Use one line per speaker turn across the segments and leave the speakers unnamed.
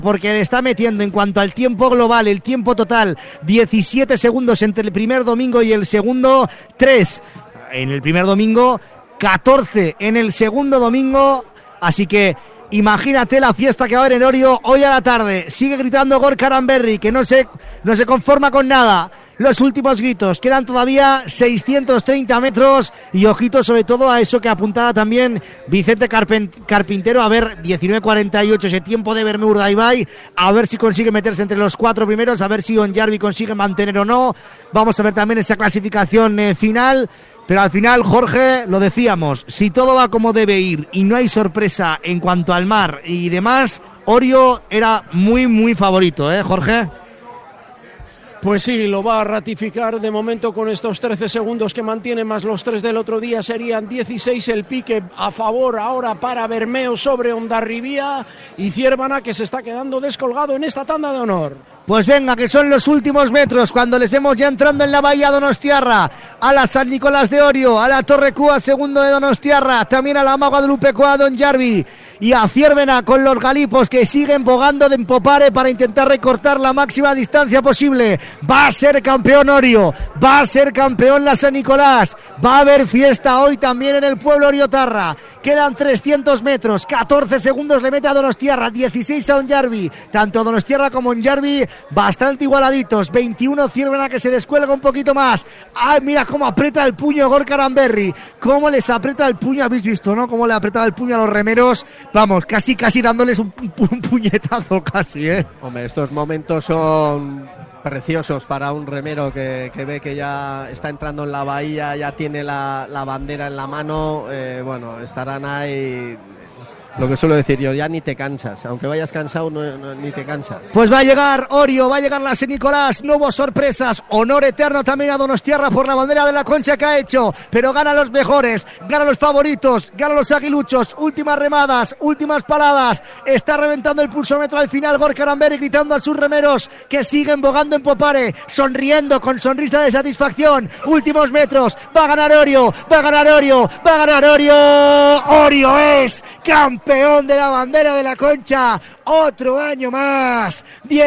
porque le está metiendo en cuanto al tiempo global, el tiempo total, 17 segundos entre el primer domingo y el segundo, 3 en el primer domingo, 14 en el segundo domingo, así que imagínate la fiesta que va a haber en Orio hoy a la tarde. Sigue gritando Gorka Aranberri, que no se conforma con nada. Los últimos gritos, quedan todavía 630 metros y ojito sobre todo a eso que apuntaba también Vicente Carpintero, a ver 19.48 ese tiempo de Bermé Urdaibai, a ver si consigue meterse entre los 4 primeros, a ver si Onjarvi consigue mantener o no. Vamos a ver también esa clasificación final. Pero al final, Jorge, lo decíamos, si todo va como debe ir y no hay sorpresa en cuanto al mar y demás, Orio era muy, muy favorito, Jorge.
Pues sí, lo va a ratificar de momento con estos 13 segundos que mantiene, más los 3 del otro día, serían 16 el pique a favor ahora para Bermeo sobre Hondarribia y Ciervana, que se está quedando descolgado en esta tanda de honor.
Pues venga, que son los últimos metros cuando les vemos ya entrando en la bahía Donostiarra, a la San Nicolás de Orio, a la Torre Cúa segundo de Donostiarra, también a la Magua de Lupecoa de Onjarvi y a Ciervena con los galipos que siguen bogando de empopare para intentar recortar la máxima distancia posible. Va a ser campeón Orio, va a ser campeón la San Nicolás, va a haber fiesta hoy también en el pueblo oriotarra. Quedan 300 metros, 14 segundos le mete a Donostiarra, 16 a Onjarvi, tanto Donostiarra como Onjarvi bastante igualaditos, 21 Ciervena que se descuelga un poquito más. ¡Ay, mira cómo aprieta el puño Gorka Aranberri! Cómo les aprieta el puño, habéis visto, ¿no? Cómo le apretaba el puño a los remeros, vamos, casi dándoles un puñetazo casi,
Hombre, estos momentos son preciosos para un remero que ve que ya está entrando en la bahía, ya tiene la bandera en la mano, bueno, estarán ahí. Lo que suelo decir yo, ya ni te cansas, aunque vayas cansado ni te cansas.
Pues va a llegar Orio, va a llegar la San Nicolás, no hubo sorpresas, honor eterno también a Donostiarra por la bandera de la Concha que ha hecho, pero gana los mejores, gana los favoritos, gana los aguiluchos, últimas remadas, últimas paladas, está reventando el pulsómetro al final Gorka Aranberri gritando a sus remeros que siguen bogando en popare, sonriendo con sonrisa de satisfacción, últimos metros, va a ganar Orio, va a ganar Orio, va a ganar Orio, Orio es campeón de la bandera de la Concha, otro año más,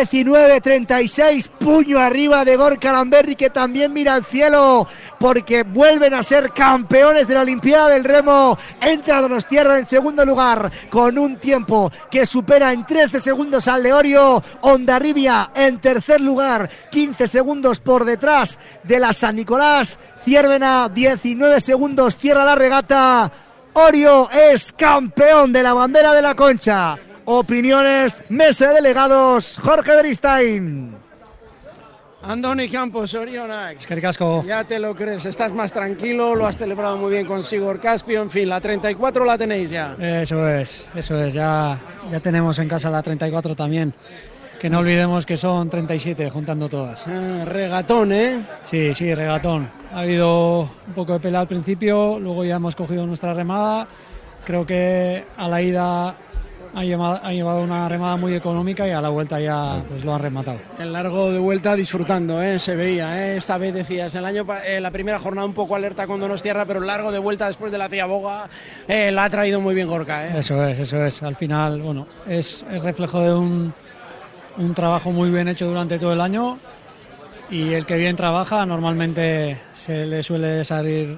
19-36, puño arriba de Gorka Aranberri que también mira al cielo porque vuelven a ser campeones de la Olimpiada del Remo. Entra Donostiarra en segundo lugar con un tiempo que supera en 13 segundos al de Orio. Hondarribia en tercer lugar, 15 segundos por detrás de la San Nicolás. Ciervena 19 segundos, cierra la regata. Orio es campeón de la bandera de la Concha. Opiniones, mesa de delegados, Jorge Beristain.
Andoni Campos, Orionak.
Es que casco.
Ya te lo crees, estás más tranquilo, lo has celebrado muy bien con Sigor Caspio, en fin, la 34 la tenéis ya.
Eso es, ya tenemos en casa la 34 también. Que no olvidemos que son 37 juntando todas.
Regatón,
Sí, regatón. Ha habido un poco de pelea al principio, luego ya hemos cogido nuestra remada. Creo que a la ida ha llevado una remada muy económica y a la vuelta ya pues lo han rematado.
El largo de vuelta disfrutando, se veía, esta vez decías, la primera jornada un poco alerta con Donostiarra, pero el largo de vuelta después de la Ciaboga la ha traído muy bien Gorka.
Eso es. Al final, bueno, es reflejo de un trabajo muy bien hecho durante todo el año y el que bien trabaja normalmente se le suele salir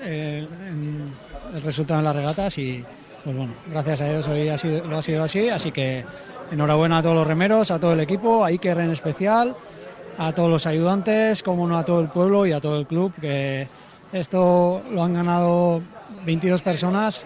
el resultado en las regatas y pues bueno, gracias a Dios hoy lo ha sido así, así que enhorabuena a todos los remeros, a todo el equipo, a Iker en especial, a todos los ayudantes, como no a todo el pueblo y a todo el club, que esto lo han ganado 22 personas,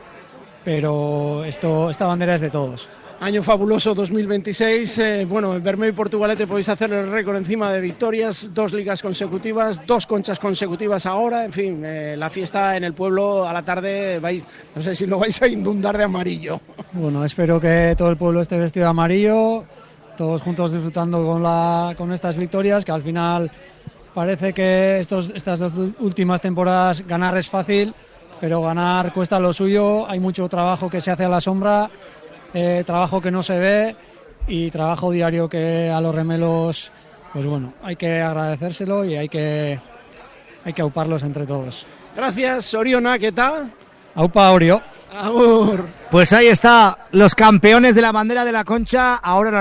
pero esta bandera es de todos.
Año fabuloso 2026, en Bermeo y Portugalete podéis hacer el récord encima de victorias, 2 ligas consecutivas, 2 conchas consecutivas ahora, en fin, la fiesta en el pueblo a la tarde, no sé si lo vais a inundar de amarillo.
Bueno, espero que todo el pueblo esté vestido de amarillo, todos juntos disfrutando con estas victorias, que al final parece que estas 2 últimas temporadas ganar es fácil, pero ganar cuesta lo suyo, hay mucho trabajo que se hace a la sombra, trabajo que no se ve y trabajo diario que a los remelos, pues bueno, hay que agradecérselo y hay que auparlos entre todos.
Gracias, Oriona, ¿qué tal?
Aupa, Orio.
Agur.
Pues ahí está, los campeones de la bandera de la Concha. Ahora